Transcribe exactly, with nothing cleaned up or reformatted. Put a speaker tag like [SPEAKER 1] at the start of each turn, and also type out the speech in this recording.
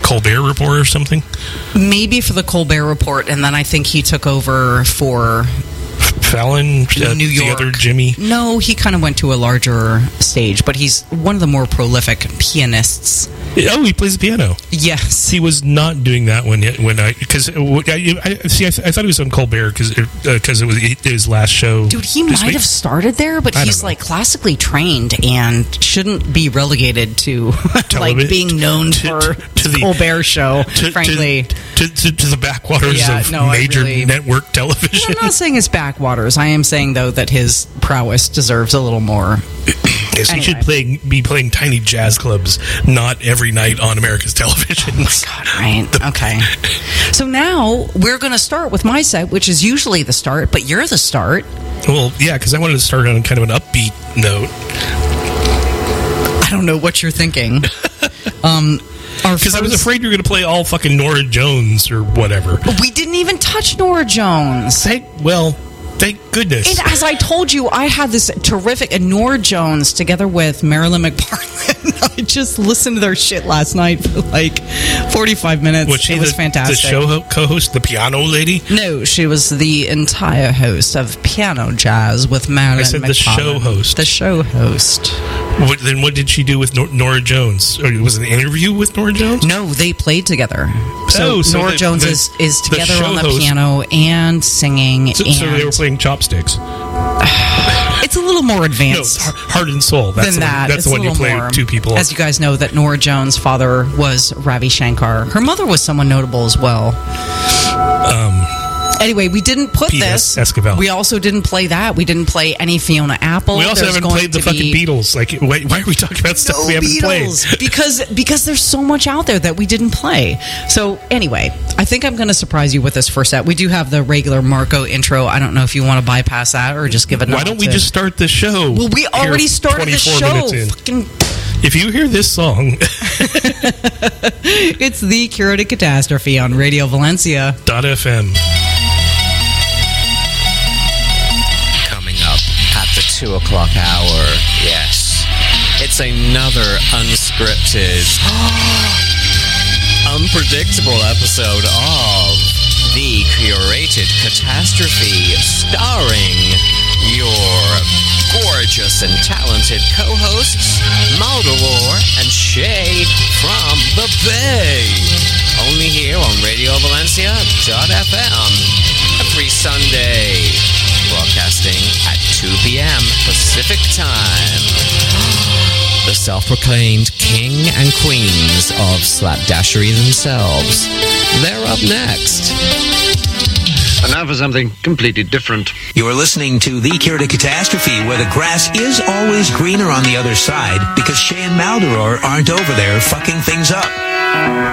[SPEAKER 1] Colbert Report or something?
[SPEAKER 2] Maybe for the Colbert Report, and then I think he took over for
[SPEAKER 1] Fallon, uh,
[SPEAKER 2] New York.
[SPEAKER 1] The other Jimmy.
[SPEAKER 2] No, he kind of went to a larger stage, but he's one of the more prolific pianists.
[SPEAKER 1] Oh, he plays the piano.
[SPEAKER 2] Yes,
[SPEAKER 1] he was not doing that when when I because I, I see I, th- I thought he was on Colbert because because it, uh, it was his last show.
[SPEAKER 2] Dude, he might
[SPEAKER 1] week.
[SPEAKER 2] have started there, but
[SPEAKER 1] I
[SPEAKER 2] he's like classically trained and shouldn't be relegated to like being known
[SPEAKER 1] to,
[SPEAKER 2] for
[SPEAKER 1] to, to the
[SPEAKER 2] Colbert Show.
[SPEAKER 1] To,
[SPEAKER 2] frankly,
[SPEAKER 1] to, to, to the backwaters
[SPEAKER 2] yeah,
[SPEAKER 1] of
[SPEAKER 2] no,
[SPEAKER 1] major
[SPEAKER 2] really,
[SPEAKER 1] network television.
[SPEAKER 2] I'm not saying it's backwaters. I am saying though that his prowess deserves a little more.
[SPEAKER 1] Yes,
[SPEAKER 2] anyway.
[SPEAKER 1] He should play, be playing tiny jazz clubs, not every night on America's television.
[SPEAKER 2] Oh my God, right? Okay. So now we're going to start with my set, which is usually the start, but you're the start.
[SPEAKER 1] Well, yeah, because I wanted to start on kind of an upbeat note.
[SPEAKER 2] I don't know what you're thinking. um,
[SPEAKER 1] Because I was afraid you were going to play all fucking Norah Jones or whatever.
[SPEAKER 2] But we didn't even touch Norah Jones.
[SPEAKER 1] Thank, well... Thank goodness.
[SPEAKER 2] And as I told you, I had this terrific, and Norah Jones together with Marilyn McPartland. I just listened to their shit last night for like forty-five minutes.
[SPEAKER 1] Was she
[SPEAKER 2] it was
[SPEAKER 1] the,
[SPEAKER 2] fantastic.
[SPEAKER 1] The show ho- co-host, the piano lady?
[SPEAKER 2] No, she was the entire host of Piano Jazz with Marilyn McPartland. I said
[SPEAKER 1] the show host.
[SPEAKER 2] The show host.
[SPEAKER 1] What, then what did she do with Nor- Norah Jones? Or was it an interview with Norah Jones?
[SPEAKER 2] No, they played together. So,
[SPEAKER 1] oh, so
[SPEAKER 2] Norah
[SPEAKER 1] the,
[SPEAKER 2] Jones
[SPEAKER 1] the,
[SPEAKER 2] is, is together
[SPEAKER 1] the
[SPEAKER 2] on the
[SPEAKER 1] host,
[SPEAKER 2] piano and singing.
[SPEAKER 1] So,
[SPEAKER 2] and
[SPEAKER 1] so they were playing chopsticks.
[SPEAKER 2] It's a little more advanced.
[SPEAKER 1] No, heart and soul. That's
[SPEAKER 2] than
[SPEAKER 1] the one,
[SPEAKER 2] that.
[SPEAKER 1] That's
[SPEAKER 2] it's
[SPEAKER 1] the one you play
[SPEAKER 2] more,
[SPEAKER 1] two people.
[SPEAKER 2] As you guys know, that Norah Jones' father was Ravi Shankar. Her mother was someone notable as well.
[SPEAKER 1] Um...
[SPEAKER 2] Anyway, we didn't put
[SPEAKER 1] Pete
[SPEAKER 2] this.
[SPEAKER 1] Esquivel.
[SPEAKER 2] We also didn't play that. We didn't play any Fiona Apple.
[SPEAKER 1] We also
[SPEAKER 2] There's
[SPEAKER 1] haven't played the fucking
[SPEAKER 2] be...
[SPEAKER 1] Beatles. Like, why, why are we talking about stuff
[SPEAKER 2] no
[SPEAKER 1] we haven't
[SPEAKER 2] Beatles,
[SPEAKER 1] played?
[SPEAKER 2] because because there's so much out there that we didn't play. So anyway, I think I'm going to surprise you with this first set. We do have the regular Marco intro. I don't know if you want to bypass that or just give it.
[SPEAKER 1] Why don't we
[SPEAKER 2] to...
[SPEAKER 1] just start the show?
[SPEAKER 2] Well, we already started the show. Fucking...
[SPEAKER 1] If you hear this song,
[SPEAKER 2] it's the Curated Catastrophe on Radio Valencia.
[SPEAKER 1] Dot F M.
[SPEAKER 3] Two o'clock hour, yes. It's another unscripted, unpredictable episode of The Curated Catastrophe, starring your gorgeous and talented co-hosts, Maldoror and Shay from the Bay. Only here on Radio Valencia dot F M every Sunday. Broadcasting at two p.m. Pacific Time. The self-proclaimed king and queens of slapdashery themselves. They're up next.
[SPEAKER 4] And now for something completely different.
[SPEAKER 5] You're listening to The Curated Catastrophe, where the grass is always greener on the other side because Shay and Maldoror aren't over there fucking things up.